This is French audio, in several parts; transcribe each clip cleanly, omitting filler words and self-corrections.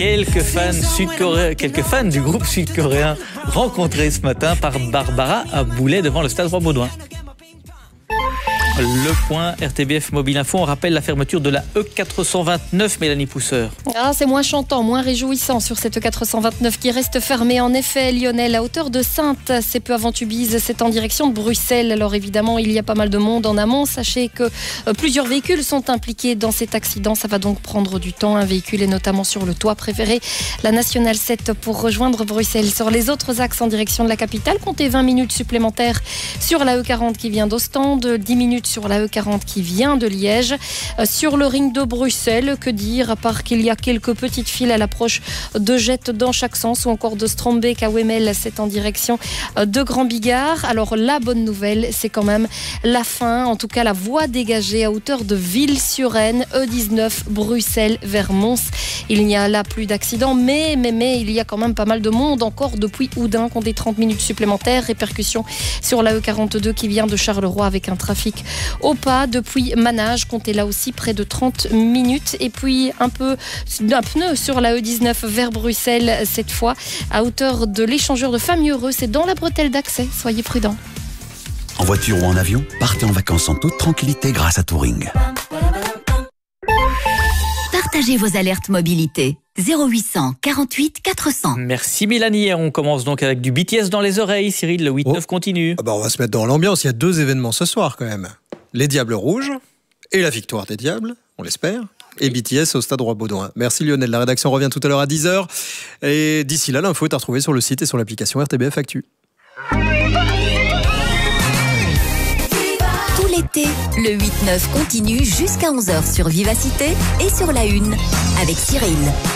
Quelques fans du groupe sud-coréen rencontrés ce matin par Barbara à Boulay devant le stade Roi-Baudouin. Le point RTBF Mobile Info, on rappelle la fermeture de la E429, Mélanie Pousseur. C'est moins chantant, moins réjouissant sur cette E429 qui reste fermée. En effet, Lionel, à hauteur de Saintes, c'est peu avant Tubize, c'est en direction de Bruxelles. Alors évidemment, il y a pas mal de monde en amont. Sachez que plusieurs véhicules sont impliqués dans cet accident. Ça va donc prendre du temps. Un véhicule est notamment sur le toit préféré, la Nationale 7, pour rejoindre Bruxelles. Sur les autres axes en direction de la capitale, comptez 20 minutes supplémentaires sur la E40 qui vient d'Ostende, 10 minutes sur la E40 qui vient de Liège. Sur le ring de Bruxelles, que dire, à part qu'il y a quelques petites files à l'approche de Jette dans chaque sens, ou encore de Strombeek à Wemmel, c'est en direction de Grand Bigard. Alors la bonne nouvelle, c'est quand même la fin, en tout cas la voie dégagée à hauteur de Ville-sur-Aisne, E19 Bruxelles vers Mons. Il n'y a là plus d'accidents, mais il y a quand même pas mal de monde encore depuis Oudin, comptez 30 minutes supplémentaires. Répercussion sur la E42 qui vient de Charleroi avec un trafic au pas. Depuis Manage, comptez là aussi près de 30 minutes. Et puis un pneu sur la E19 vers Bruxelles, cette fois à hauteur de l'échangeur de Fameux-Heureux. C'est dans la bretelle d'accès, soyez prudents. En voiture ou en avion, partez en vacances en toute tranquillité grâce à Touring. Partagez vos alertes mobilité. 0800 48 400. Merci Mélanie. On commence donc avec du BTS dans les oreilles. Cyril, le 8-9 continue. On va se mettre dans l'ambiance. Il y a 2 événements ce soir quand même. Les Diables Rouges et la victoire des Diables, on l'espère. Et BTS au stade Roi-Baudouin. Merci Lionel. La rédaction revient tout à l'heure à 10h. Et d'ici là, l'info est à retrouver sur le site et sur l'application RTBF Actu. Tout l'été, le 8-9 continue jusqu'à 11h sur Vivacité et sur la Une avec Cyril.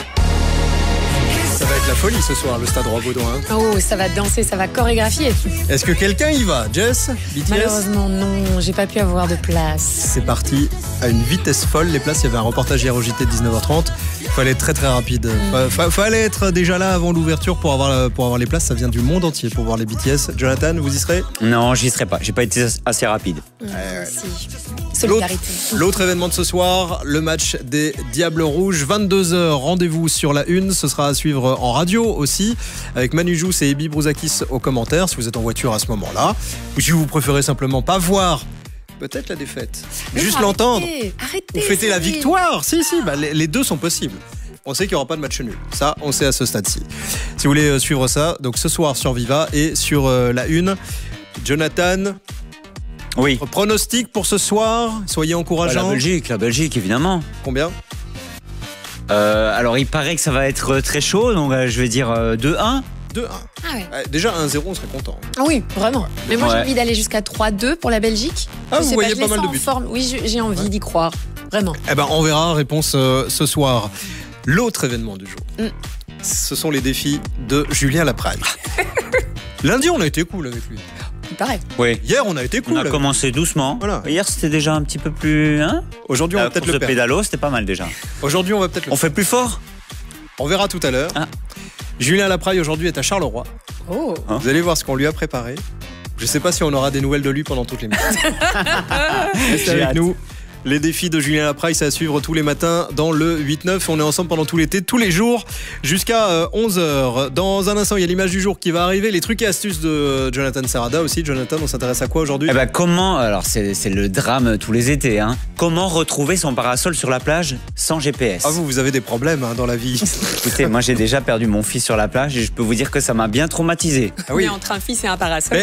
Ça va être la folie ce soir, le stade Roi-Baudouin. Oh, ça va danser, ça va chorégraphier. Est-ce que quelqu'un y va, Jess? BTS? Malheureusement, non, j'ai pas pu avoir de place. C'est parti à une vitesse folle. Les places, il y avait un reportage hier au JT de 19h30. Il fallait être très très rapide. Fallait être déjà là avant l'ouverture pour avoir les places. Ça vient du monde entier pour voir les BTS. Jonathan, vous y serez? Non, j'y serai pas. J'ai pas été assez rapide. Si. Solidarité. L'autre événement de ce soir, le match des Diables Rouges. 22h, rendez-vous sur la Une. Ce sera à suivre en radio aussi, avec Manu Jousse et Ebi Brouzakis aux commentaires, si vous êtes en voiture à ce moment-là. Ou si vous préférez simplement pas voir peut-être la défaite, juste l'entendre, ou fêter la victoire. Si, les deux sont possibles. On sait qu'il n'y aura pas de match nul. Ça, on sait à ce stade-ci. Si vous voulez suivre ça, donc ce soir sur Viva et sur la Une. Jonathan, oui. Pronostic pour ce soir, soyez encourageants. La Belgique, évidemment. Combien? Alors, il paraît que ça va être très chaud, donc je vais dire 2-1. 2-1. Ah ouais. Déjà 1-0, on serait content. Ah oui, vraiment. Mais moi, j'ai envie d'aller jusqu'à 3-2 pour la Belgique. Vous voyez pas mal de buts. Oui, j'ai envie d'y croire. Vraiment. On verra, réponse ce soir. L'autre événement du jour, ce sont les défis de Julien Lapraille. Lundi, on a été cool avec lui. Il paraît. Oui. Hier, on a été cool. On a commencé doucement. Voilà. Hier, c'était déjà un petit peu plus... Aujourd'hui, on va peut-être le perdre. pédalo, c'était pas mal déjà. Aujourd'hui, on va peut-être le On fait plus fort? On verra tout à l'heure. Julien Lapraille, aujourd'hui, est à Charleroi. Oh. Vous allez voir ce qu'on lui a préparé. Je sais pas si on aura des nouvelles de lui pendant toutes les minutes. Restez avec nous. Les défis de Julien Lapraille, c'est à suivre tous les matins dans le 8-9. On est ensemble pendant tout l'été, tous les jours, jusqu'à 11h. Dans un instant, il y a l'image du jour qui va arriver. Les trucs et astuces de Jonathan Serrada aussi. Jonathan, on s'intéresse à quoi aujourd'hui? Comment, alors c'est le drame tous les étés, comment retrouver son parasol sur la plage sans GPS? Vous avez des problèmes dans la vie. Écoutez, moi j'ai déjà perdu mon fils sur la plage et je peux vous dire que ça m'a bien traumatisé. Mais entre un fils et un parasol.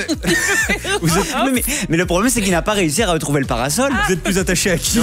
Mais le problème, c'est qu'il n'a pas réussi à retrouver le parasol. Vous êtes plus attaché à qui?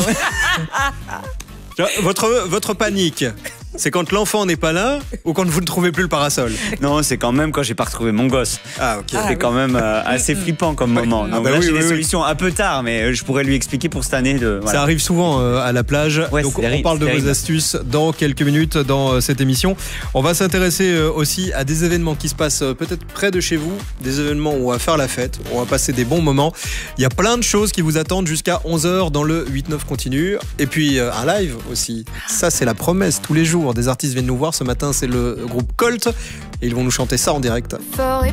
Votre panique, c'est quand l'enfant n'est pas là ou quand vous ne trouvez plus le parasol? Non, c'est quand même quand j'ai pas retrouvé mon gosse. C'est quand même assez flippant comme moment. Donc j'ai des solutions un peu tard, mais je pourrais lui expliquer pour cette année. Ça arrive souvent à la plage. Donc on parle de vos astuces dans quelques minutes dans cette émission. On va s'intéresser aussi à des événements qui se passent peut-être près de chez vous, des événements où on va faire la fête, où on va passer des bons moments. Il y a plein de choses qui vous attendent jusqu'à 11h dans le 8-9 continue. Et puis un live aussi. Ça, c'est la promesse tous les jours. Des artistes viennent nous voir. Ce matin, c'est le groupe Colt et ils vont nous chanter ça en direct.